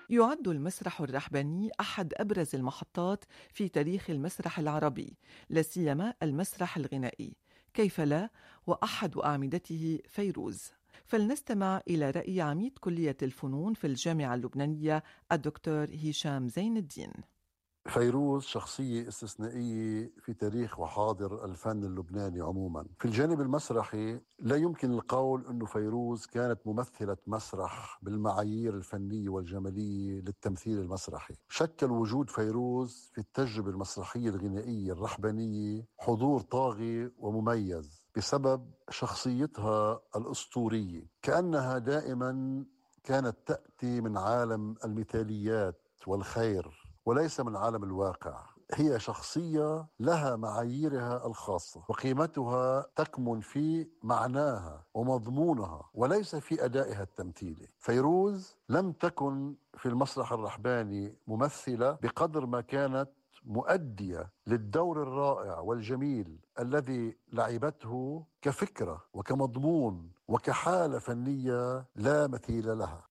يعد المسرح الرحباني أحد أبرز المحطات في تاريخ المسرح العربي، لا سيما المسرح الغنائي، كيف لا، وأحد أعمدته فيروز. فلنستمع إلى رأي عميد كلية الفنون في الجامعة اللبنانية الدكتور هشام زين الدين. فيروز شخصية استثنائية في تاريخ وحاضر الفن اللبناني عموما. في الجانب المسرحي لا يمكن القول أنه فيروز كانت ممثلة مسرح بالمعايير الفنية والجمالية للتمثيل المسرحي. شكل وجود فيروز في التجربة المسرحية الغنائية الرحبانية حضور طاغي ومميز بسبب شخصيتها الأسطورية، كأنها دائما كانت تأتي من عالم المثاليات والخير وليس من عالم الواقع. هي شخصية لها معاييرها الخاصة، وقيمتها تكمن في معناها ومضمونها وليس في أدائها التمثيلي. فيروز لم تكن في المسرح الرحباني ممثلة بقدر ما كانت مؤدية للدور الرائع والجميل الذي لعبته كفكرة وكمضمون وكحالة فنية لا مثيل لها.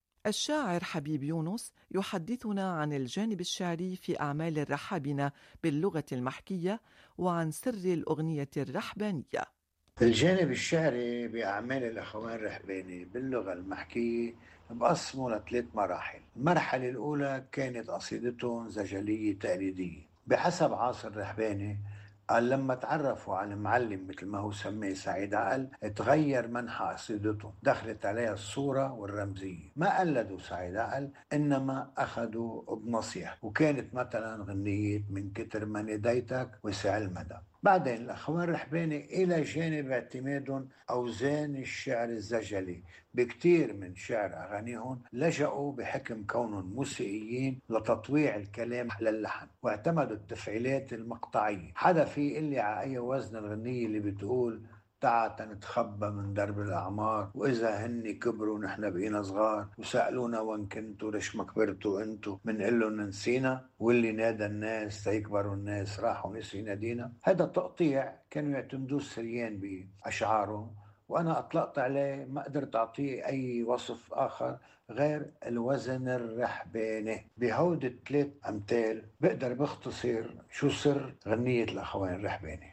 الشاعر حبيب يونس يحدثنا عن الجانب الشعري في أعمال الرحابنة باللغة المحكية وعن سر الأغنية الرحبانية. الجانب الشعري بأعمال الأخوان الرحباني باللغة المحكية بقسموا لثلاث مراحل. المرحلة الأولى كانت قصيدتهم زجلية تقليدية بحسب عاصر رحباني. قال لما تعرفوا على المعلم مثل ما هو سميه سعيد عقل تغير منحى قصيدته، دخلت عليها الصورة والرمزية. ما قلدوا سعيد عقل إنما أخذوا بنصيحة، وكانت مثلا غنية من كتر ما نديتك وسع المدى. بعدين الأخوان الرحباني إلى جانب اعتمادهم أوزان الشعر الزجلي بكتير من شعر أغانيهم لجأوا بحكم كونهم موسيقيين لتطويع الكلام على اللحن، واعتمدوا التفعيلات المقطعية. حدا في اللي على أي وزن الغنية اللي بتقول تعا تنتخبى من درب الأعمار، وإذا هني كبروا نحن بقينا صغار، وسألونا وين كنتوا ليش ما كبرتوا انتوا، منقلن نسينا، واللي نادى الناس تيكبروا الناس راحوا نسي نادينا. هذا تقطيع كانوا يعتمدوه السريان بأشعارهم، وأنا أطلقت عليه ما قدرت أعطيه أي وصف آخر غير الوزن الرحباني. بهود الثلاث أمثال بقدر بختصر شو سر غنية الأخوان الرحباني.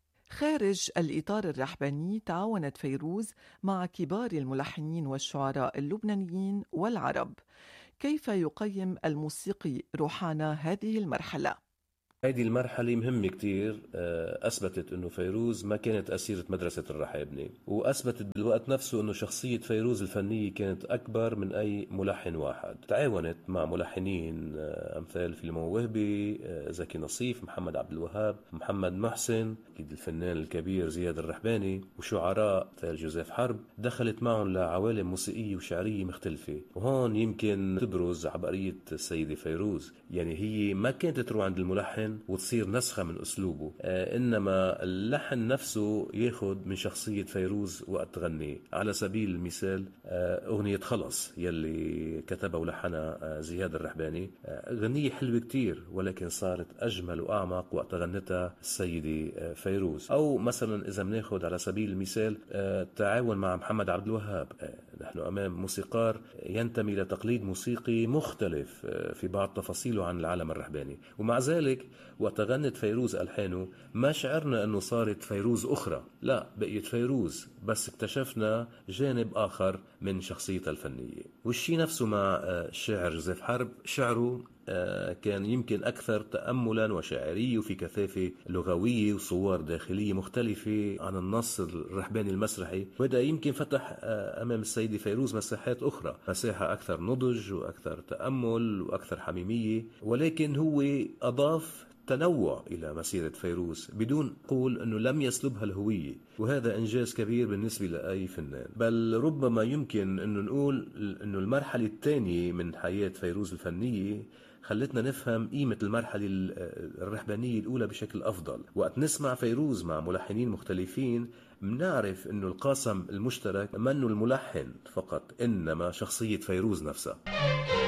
خارج الإطار الرحباني تعاونت فيروز مع كبار الملحنين والشعراء اللبنانيين والعرب. كيف يقيم الموسيقي روحانا هذه المرحلة؟ هذه المرحلة مهمة كتير. أثبتت أنه فيروز ما كانت أسيرة مدرسة الرحابنة، وأثبتت بالوقت نفسه أنه شخصية فيروز الفنية كانت أكبر من أي ملحن واحد. تعاونت مع ملحنين أمثال فيلمون وهبي، زكي نصيف، محمد عبد الوهاب، محمد محسن، أكيد الفنان الكبير زياد الرحباني، وشعراء مثل جوزيف حرب. دخلت معهم لعوالم موسيقية وشعرية مختلفة، وهون يمكن تبرز عبقرية السيدة فيروز. يعني هي ما كانت تروح عند الملحن وتصير نسخة من أسلوبه، إنما اللحن نفسه ياخد من شخصية فيروز وقت تغني. على سبيل المثال أغنية خلص يلي كتبها ولحنها زياد الرحباني، غنية حلوة كتير ولكن صارت أجمل وأعمق وقت غنتها السيدة فيروز. أو مثلا إذا بناخد على سبيل المثال تعاون مع محمد عبد الوهاب، نحن أمام موسيقار ينتمي لتقليد موسيقي مختلف في بعض تفاصيله عن العالم الرحباني، ومع ذلك وقت غنت فيروز ألحانه ما شعرنا أنه صارت فيروز أخرى، لا، بقيت فيروز، بس اكتشفنا جانب آخر من شخصيتها الفنية. والشي نفسه مع الشاعر جوزيف حرب. شعره كان يمكن أكثر تأملا وشاعرية وفي كثافة لغوية وصور داخلية مختلفة عن النص الرحباني المسرحي، وهذا يمكن فتح أمام السيدة فيروز مساحات أخرى، مساحة أكثر نضج وأكثر تأمل وأكثر حميمية. ولكن هو أضاف تنوع إلى مسيرة فيروز بدون قول أنه لم يسلبها الهوية، وهذا إنجاز كبير بالنسبة لأي فنان. بل ربما يمكن أنه نقول أنه المرحلة الثانية من حياة فيروز الفنية خلتنا نفهم قيمة المرحلة الرحبانية الأولى بشكل أفضل. وقت نسمع فيروز مع ملحنين مختلفين منعرف أنه القاسم المشترك منه الملحن فقط، إنما شخصية فيروز نفسها.